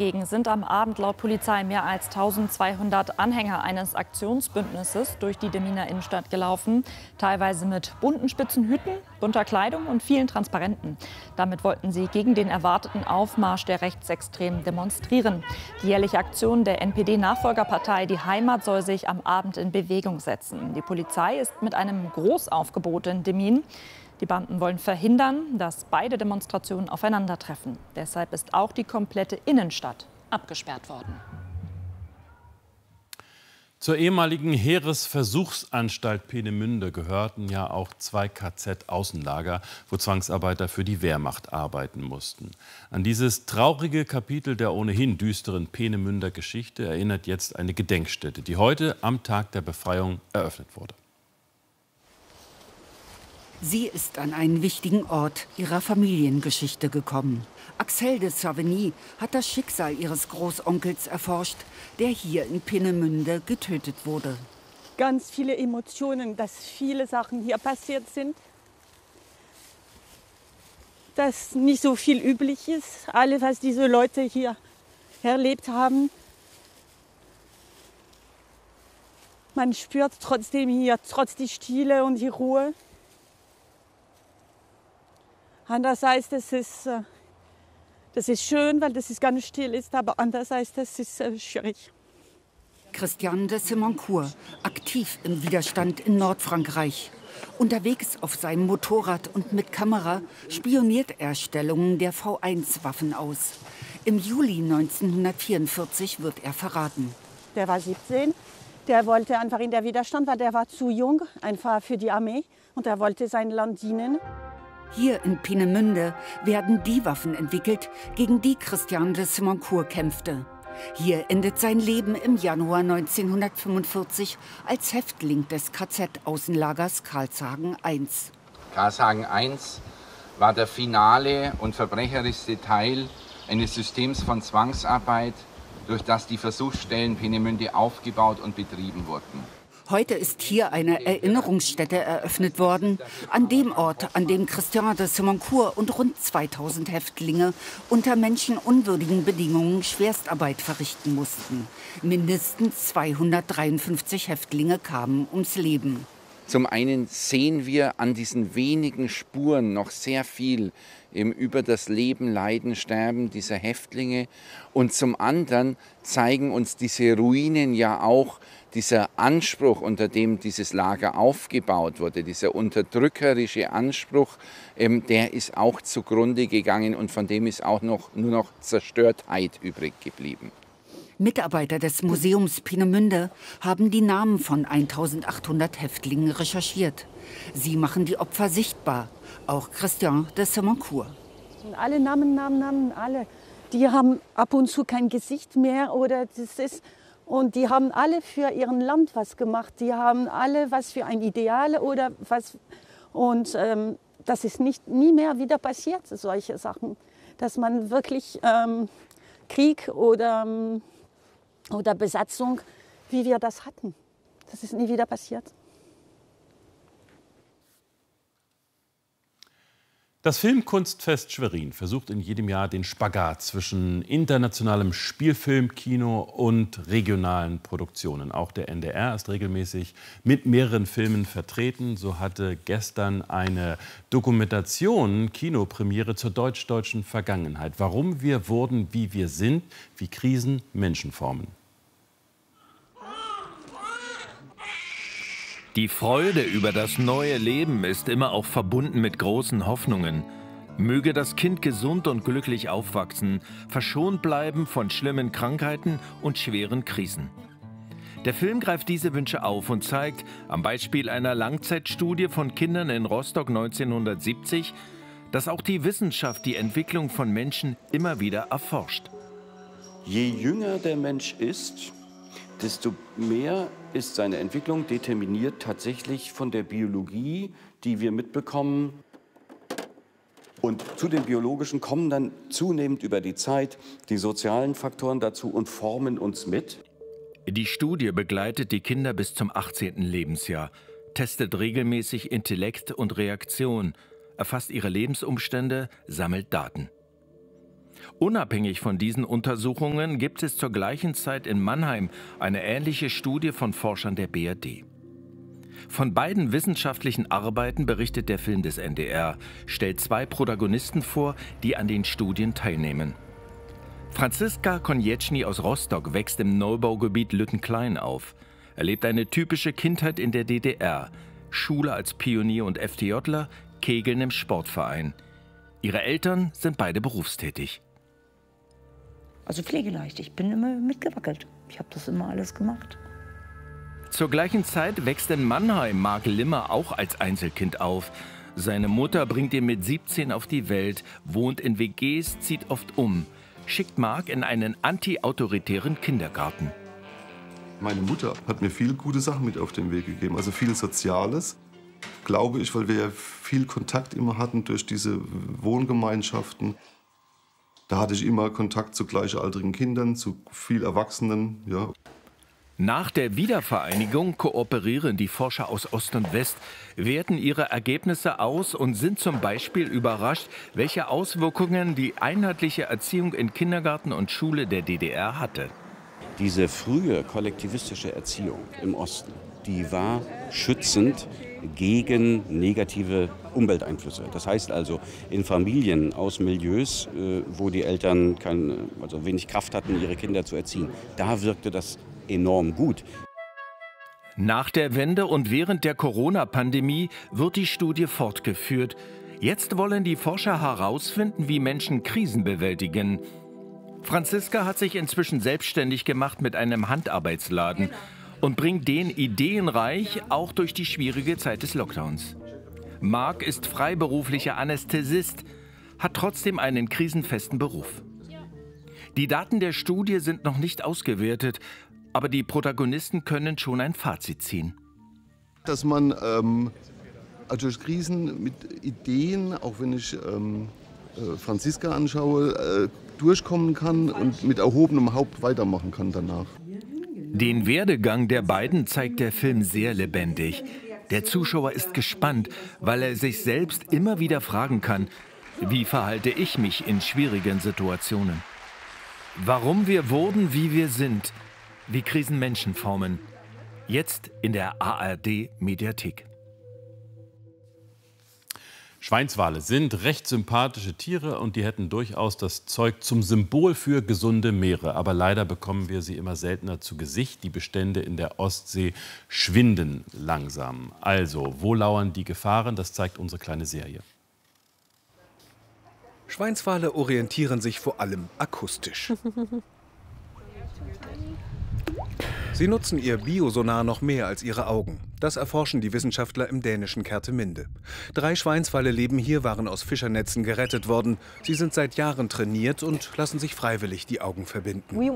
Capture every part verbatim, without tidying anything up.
dagegen sind am Abend laut Polizei mehr als eintausendzweihundert Anhänger eines Aktionsbündnisses durch die Deminer Innenstadt gelaufen. Teilweise mit bunten spitzen Hüten, bunter Kleidung und vielen Transparenten. Damit wollten sie gegen den erwarteten Aufmarsch der Rechtsextremen demonstrieren. Die jährliche Aktion der N P D-Nachfolgerpartei Die Heimat soll sich am Abend in Bewegung setzen. Die Polizei ist mit einem Großaufgebot in Demmin. Die Beamten wollen verhindern, dass beide Demonstrationen aufeinandertreffen. Deshalb ist auch die komplette Innenstadt abgesperrt worden. Zur ehemaligen Heeresversuchsanstalt Peenemünde gehörten ja auch zwei K Z-Außenlager, wo Zwangsarbeiter für die Wehrmacht arbeiten mussten. An dieses traurige Kapitel der ohnehin düsteren Peenemünder Geschichte erinnert jetzt eine Gedenkstätte, die heute am Tag der Befreiung eröffnet wurde. Sie ist an einen wichtigen Ort ihrer Familiengeschichte gekommen. Axelle de Savigny hat das Schicksal ihres Großonkels erforscht, der hier in Peenemünde getötet wurde. Ganz viele Emotionen, dass viele Sachen hier passiert sind. Dass nicht so viel üblich ist, alles, was diese Leute hier erlebt haben. Man spürt trotzdem hier, trotz die Stille und die Ruhe. Andererseits, das ist, das ist schön, weil das ist ganz still ist, aber andererseits, das ist äh, schwierig. Christian de Semoncourt, aktiv im Widerstand in Nordfrankreich. Unterwegs auf seinem Motorrad und mit Kamera spioniert er Stellungen der V eins Waffen aus. Im Juli neunzehnhundertvierundvierzig wird er verraten. Der war siebzehn, der wollte einfach in der Widerstand, weil der war zu jung, einfach für die Armee. Und er wollte sein Land dienen. Hier in Peenemünde werden die Waffen entwickelt, gegen die Christian de Semoncourt kämpfte. Hier endet sein Leben im Januar neunzehnhundertfünfundvierzig als Häftling des K Z-Außenlagers Karlshagen eins. Karlshagen eins war der finale und verbrecherischste Teil eines Systems von Zwangsarbeit, durch das die Versuchsstellen Peenemünde aufgebaut und betrieben wurden. Heute ist hier eine Erinnerungsstätte eröffnet worden, an dem Ort, an dem Christian de Semoncourt und rund zweitausend Häftlinge unter menschenunwürdigen Bedingungen Schwerstarbeit verrichten mussten. Mindestens zweihundertdreiundfünfzig Häftlinge kamen ums Leben. Zum einen sehen wir an diesen wenigen Spuren noch sehr viel über das Leben, Leiden, Sterben dieser Häftlinge. Und zum anderen zeigen uns diese Ruinen ja auch dieser Anspruch, unter dem dieses Lager aufgebaut wurde, dieser unterdrückerische Anspruch, ähm, der ist auch zugrunde gegangen und von dem ist auch noch, nur noch Zerstörtheit übrig geblieben. Mitarbeiter des Museums Peenemünde haben die Namen von eintausendachthundert Häftlingen recherchiert. Sie machen die Opfer sichtbar, auch Christian de Semoncourt. Alle Namen, Namen, Namen, alle. Die haben ab und zu kein Gesicht mehr oder das ist, und die haben alle für ihren Land was gemacht. Die haben alle was für ein Ideal oder was. Und ähm, das ist nicht, nie mehr wieder passiert, solche Sachen. Dass man wirklich ähm, Krieg oder, oder Besatzung, wie wir das hatten, das ist nie wieder passiert. Das Filmkunstfest Schwerin versucht in jedem Jahr den Spagat zwischen internationalem Spielfilmkino und regionalen Produktionen. Auch der N D R ist regelmäßig mit mehreren Filmen vertreten. So hatte gestern eine Dokumentation Kinopremiere zur deutsch-deutschen Vergangenheit. Warum wir wurden, wie wir sind, wie Krisen Menschen formen. Die Freude über das neue Leben ist immer auch verbunden mit großen Hoffnungen. Möge das Kind gesund und glücklich aufwachsen, verschont bleiben von schlimmen Krankheiten und schweren Krisen. Der Film greift diese Wünsche auf und zeigt, am Beispiel einer Langzeitstudie von Kindern in Rostock neunzehnhundertsiebzig, dass auch die Wissenschaft die Entwicklung von Menschen immer wieder erforscht. Je jünger der Mensch ist, desto mehr ist seine Entwicklung determiniert tatsächlich von der Biologie, die wir mitbekommen. Und zu den biologischen kommen dann zunehmend über die Zeit die sozialen Faktoren dazu und formen uns mit. Die Studie begleitet die Kinder bis zum achtzehnten Lebensjahr, testet regelmäßig Intellekt und Reaktion, erfasst ihre Lebensumstände, sammelt Daten. Unabhängig von diesen Untersuchungen gibt es zur gleichen Zeit in Mannheim eine ähnliche Studie von Forschern der B R D. Von beiden wissenschaftlichen Arbeiten berichtet der Film des N D R, stellt zwei Protagonisten vor, die an den Studien teilnehmen. Franziska Konieczny aus Rostock wächst im Neubaugebiet Lüttenklein auf. Er lebt eine typische Kindheit in der D D R. Schule als Pionier und FDJler, Kegeln im Sportverein. Ihre Eltern sind beide berufstätig. Also pflegeleicht, ich bin immer mitgewackelt. Ich habe das immer alles gemacht. Zur gleichen Zeit wächst in Mannheim Marc Limmer auch als Einzelkind auf. Seine Mutter bringt ihn mit siebzehn auf die Welt, wohnt in W Gs, zieht oft um, schickt Marc in einen anti-autoritären Kindergarten. Meine Mutter hat mir viele gute Sachen mit auf den Weg gegeben, also viel Soziales, glaube ich, weil wir ja viel Kontakt immer hatten durch diese Wohngemeinschaften. Da hatte ich immer Kontakt zu gleichaltrigen Kindern, zu viel Erwachsenen, ja. Nach der Wiedervereinigung kooperieren die Forscher aus Ost und West, werten ihre Ergebnisse aus und sind zum Beispiel überrascht, welche Auswirkungen die einheitliche Erziehung in Kindergarten und Schule der D D R hatte. Diese frühe kollektivistische Erziehung im Osten, die war schützend gegen negative Umwelteinflüsse. Das heißt also, in Familien aus Milieus, wo die Eltern kein, also wenig Kraft hatten, ihre Kinder zu erziehen, da wirkte das enorm gut. Nach der Wende und während der Corona-Pandemie wird die Studie fortgeführt. Jetzt wollen die Forscher herausfinden, wie Menschen Krisen bewältigen. Franziska hat sich inzwischen selbstständig gemacht mit einem Handarbeitsladen und bringt den ideenreich auch durch die schwierige Zeit des Lockdowns. Marc ist freiberuflicher Anästhesist, hat trotzdem einen krisenfesten Beruf. Die Daten der Studie sind noch nicht ausgewertet, aber die Protagonisten können schon ein Fazit ziehen. Dass man ähm, durch Krisen mit Ideen, auch wenn ich ähm, äh, Franziska anschaue, äh, durchkommen kann und mit erhobenem Haupt weitermachen kann danach. Den Werdegang der beiden zeigt der Film sehr lebendig. Der Zuschauer ist gespannt, weil er sich selbst immer wieder fragen kann, wie verhalte ich mich in schwierigen Situationen? Warum wir wurden, wie wir sind, wie Krisen Menschen formen. Jetzt in der A R D-Mediathek. Schweinswale sind recht sympathische Tiere und die hätten durchaus das Zeug zum Symbol für gesunde Meere. Aber leider bekommen wir sie immer seltener zu Gesicht. Die Bestände in der Ostsee schwinden langsam. Also, wo lauern die Gefahren? Das zeigt unsere kleine Serie. Schweinswale orientieren sich vor allem akustisch. Sie nutzen ihr Biosonar noch mehr als ihre Augen. Das erforschen die Wissenschaftler im dänischen Kerteminde. Drei Schweinswale leben hier, waren aus Fischernetzen gerettet worden. Sie sind seit Jahren trainiert und lassen sich freiwillig die Augen verbinden. Wir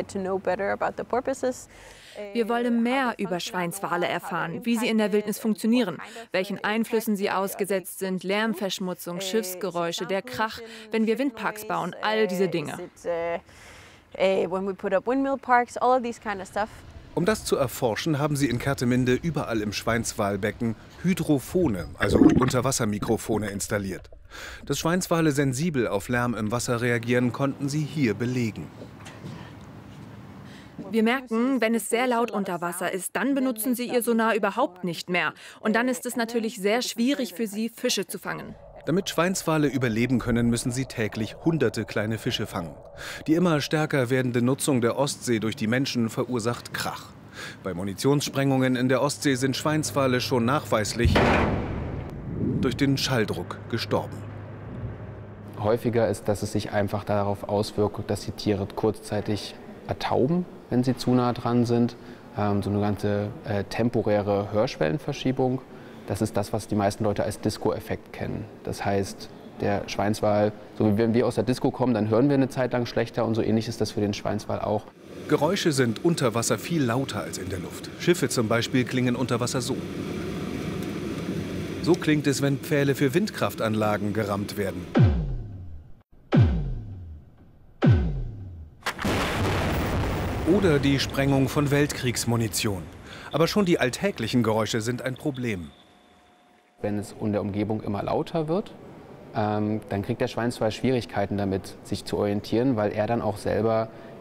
wollen mehr über Schweinswale erfahren, wie sie in der Wildnis funktionieren, welchen Einflüssen sie ausgesetzt sind, Lärmverschmutzung, Schiffsgeräusche, der Krach, wenn wir Windparks bauen, all diese Dinge. Um das zu erforschen, haben sie in Kerteminde überall im Schweinswalbecken Hydrophone, also Unterwassermikrofone, installiert. Dass Schweinswale sensibel auf Lärm im Wasser reagieren, konnten sie hier belegen. Wir merken, wenn es sehr laut unter Wasser ist, dann benutzen sie ihr Sonar überhaupt nicht mehr. Und dann ist es natürlich sehr schwierig für sie, Fische zu fangen. Damit Schweinswale überleben können, müssen sie täglich hunderte kleine Fische fangen. Die immer stärker werdende Nutzung der Ostsee durch die Menschen verursacht Krach. Bei Munitionssprengungen in der Ostsee sind Schweinswale schon nachweislich durch den Schalldruck gestorben. Häufiger ist, dass es sich einfach darauf auswirkt, dass die Tiere kurzzeitig ertauben, wenn sie zu nah dran sind. Ähm, so eine ganze äh, temporäre Hörschwellenverschiebung. Das ist das, was die meisten Leute als Disco-Effekt kennen. Das heißt, der Schweinswal, so wie wenn wir aus der Disco kommen, dann hören wir eine Zeit lang schlechter und so ähnlich ist das für den Schweinswal auch. Geräusche sind unter Wasser viel lauter als in der Luft. Schiffe zum Beispiel klingen unter Wasser so. So klingt es, wenn Pfähle für Windkraftanlagen gerammt werden. Oder die Sprengung von Weltkriegsmunition. Aber schon die alltäglichen Geräusche sind ein Problem. Wenn es in der Umgebung immer lauter wird, ähm, dann kriegt der Schweinswal Schwierigkeiten damit, sich zu orientieren, weil er dann auch selber